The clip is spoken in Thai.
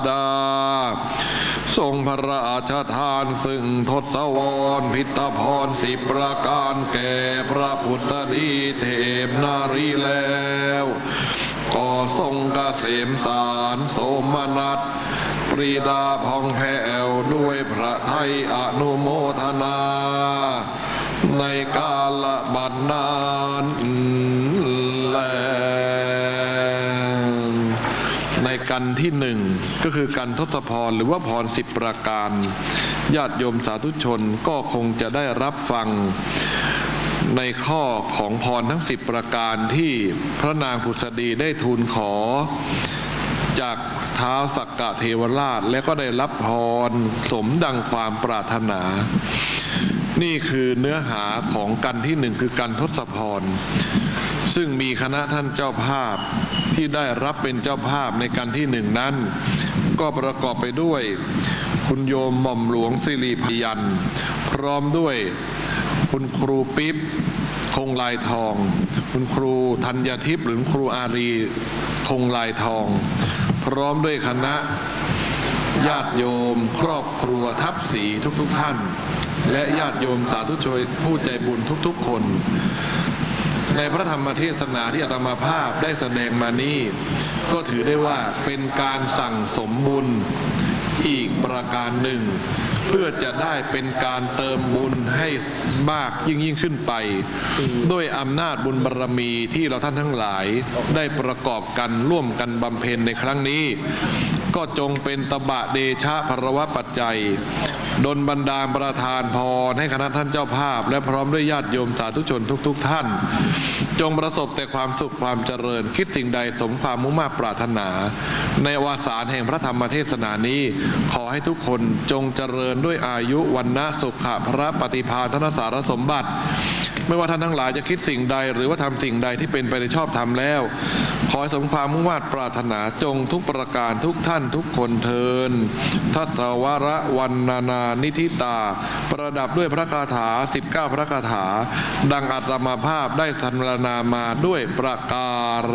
ดาทรงพระราชทานซึ่งทศวรพิตพร10 ประการแก่พระพุทธดีเทพนารีแล้วก็ทรงเกษมสารโสมนัสปรีดาพองแผ้วด้วยพระทัยอนุโมทนาในกาลบัดนั้นแลในกันที่หนึ่งก็คือกันทศพรหรือว่าพร10 ประการญาติโยมสาธุชนก็คงจะได้รับฟังในข้อของพรทั้ง10 ประการที่พระนางผุษดีได้ทูลขอจากท้าวสักกะเทวราชและก็ได้รับพรสมดังความปรารถนานี่คือเนื้อหาของกันที่หนึ่งคือกันทศพรซึ่งมีคณะท่านเจ้าภาพที่ได้รับเป็นเจ้าภาพในกันที่หนึ่งนั้นก็ประกอบไปด้วยคุณโยมหม่อมหลวงสิริพยัญชนะพร้อมด้วยคุณครูปิ๊บคงลายทองคุณครูธัญทิพย์หรือครูอารีคงลายทองพร้อมด้วยคณะญาติโยมครอบครัวทัพศรีทุกท่านและญาติโยมสาธุชนผู้ใจบุญทุกคน ในพระธรรมเทศนาที่อาตมาภาพได้แสดงมานี้ก็ถือได้ว่าเป็นการสั่งสมบุญอีกประการหนึ่งเพื่อจะได้เป็นการเติมบุญให้มากยิ่งขึ้นไปด้วยอำนาจบุญบารมีที่เราท่านทั้งหลายได้ประกอบกันร่วมกันบำเพ็ญในครั้งนี้ก็จงเป็นตบะเดชะภรวะปัจจัยดลบันดาลประทานพรให้คณะท่านเจ้าภาพและพร้อมด้วยญาติโยมสาธุชนทุกท่านจงประสบแต่ความสุขความเจริญคิดสิ่งใดสมความมุ่งมั่นปรารถนาในวาสารแห่งพระธรรมเทศนานี้ขอให้ทุกคนจงเจริญด้วยอายุวันนะสุขะพระปฏิภาณธนสารสมบัติไม่ว่าท่านทั้งหลายจะคิดสิ่งใดหรือว่าทำสิ่งใดที่เป็นไปในชอบธรรมแล้วขอให้สมความมุ่งมั่นปรารถนาจงทุกประการทุกท่านทุกคนเทินทัศวระวันนานิธิตาประดับด้วยพระคาถา19 พระคาถาดังอาตมาภาพได้สรรณนามาด้วยประการ